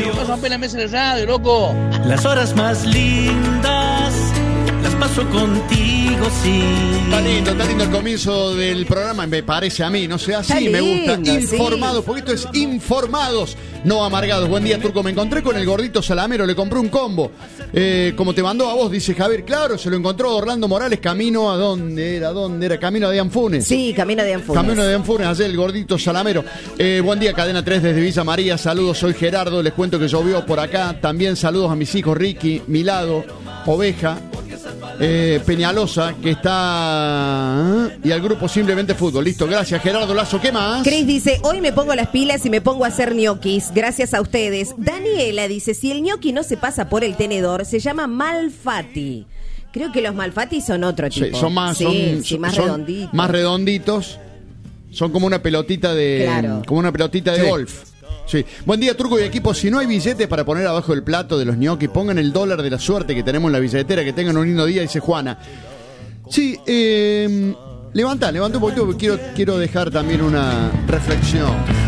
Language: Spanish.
No rompe la mesa de radio, loco. Las horas más lindas las paso contigo, sí. Está lindo el comienzo del programa, me parece a mí, no sé, así Está me gusta. lindo, Informados, sí. porque esto es informados, no amargados. Buen día, Turco, me encontré con el gordito Salamero, le compré un combo. Como te mandó a vos, dice Javier, claro, se lo encontró Orlando Morales camino a ¿dónde era? Camino a Dianfunes. Sí, camino de Anfunes. Camino de Dianfunes, ayer el gordito Salamero. Buen día, Cadena 3 desde Villa María. Saludos, soy Gerardo. Les cuento que llovió por acá. También saludos a mis hijos Ricky, Milado, Oveja, Peñalosa, que está. Y al grupo Simplemente Fútbol. Listo, gracias, Gerardo Lazo. ¿Qué más? Chris dice, hoy me pongo las pilas y me pongo a hacer ñoquis. Gracias a ustedes. Daniela dice, si el ñoqui no se pasa por el tenedor, se llama malfatti. Creo que los malfatti son otro tipo. Sí, son más, más redonditos. Más redonditos. Son como una pelotita de. Claro. Como una pelotita de golf. Sí. Buen día, Turco y equipo. Si no hay billetes para poner abajo del plato de los ñoquis, pongan el dólar de la suerte que tenemos en la billetera. Que tengan un lindo día, dice Juana. Sí, levanta un poquito porque quiero dejar también una reflexión.